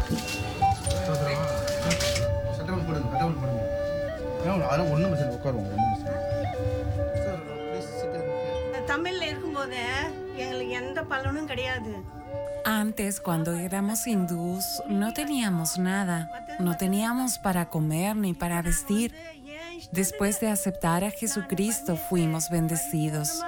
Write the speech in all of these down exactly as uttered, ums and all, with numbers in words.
Antes, cuando éramos hindús, no teníamos nada. No teníamos para comer ni para vestir. Después de aceptar a Jesucristo, fuimos bendecidos.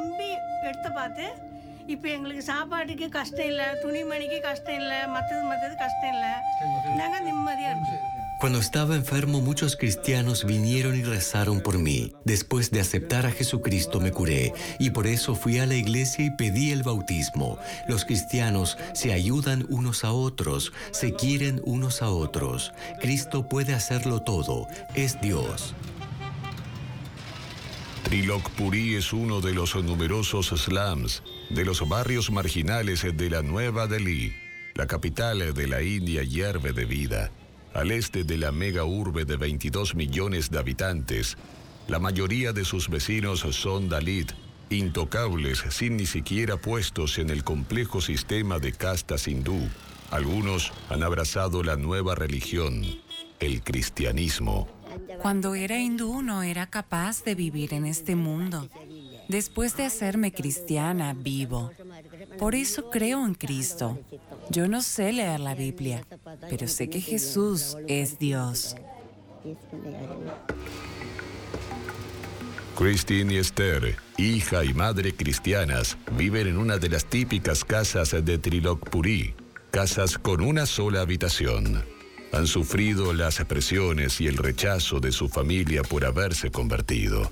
Cuando estaba enfermo, muchos cristianos vinieron y rezaron por mí. Después de aceptar a Jesucristo me curé y por eso fui a la iglesia y pedí el bautismo. Los cristianos se ayudan unos a otros, se quieren unos a otros. Cristo puede hacerlo todo, es Dios. Trilokpuri es uno de los numerosos slums, de los barrios marginales de la Nueva Delhi, la capital de la India hierve de vida. Al este de la mega urbe de veintidós millones de habitantes, la mayoría de sus vecinos son Dalit, intocables sin ni siquiera puestos en el complejo sistema de castas hindú. Algunos han abrazado la nueva religión, el cristianismo. Cuando era hindú no era capaz de vivir en este mundo. Después de hacerme cristiana, vivo. Por eso creo en Cristo. Yo no sé leer la Biblia, pero sé que Jesús es Dios. Christine y Esther, hija y madre cristianas, viven en una de las típicas casas de Trilokpuri, casas con una sola habitación. Han sufrido las presiones y el rechazo de su familia por haberse convertido.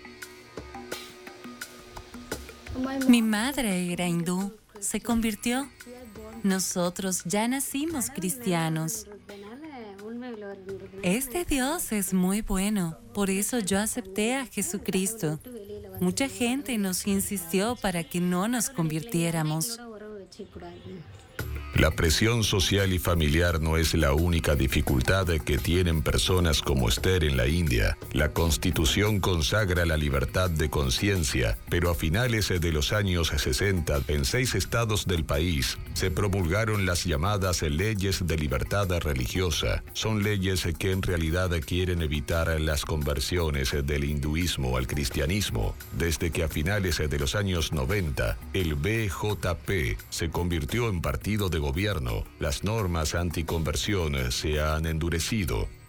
Mi madre era hindú, se convirtió. Nosotros ya nacimos cristianos. Este Dios es muy bueno, por eso yo acepté a Jesucristo. Mucha gente nos insistió para que no nos convirtiéramos. La presión social y familiar no es la única dificultad que tienen personas como Esther en la India. La Constitución consagra la libertad de conciencia, pero a finales de los años sesenta, en seis estados del país, se promulgaron las llamadas leyes de libertad religiosa. Son leyes que en realidad quieren evitar las conversiones del hinduismo al cristianismo. Desde que a finales de los años noventa, el B J P se convirtió en partido de gobierno, las normas anticonversión se han endurecido.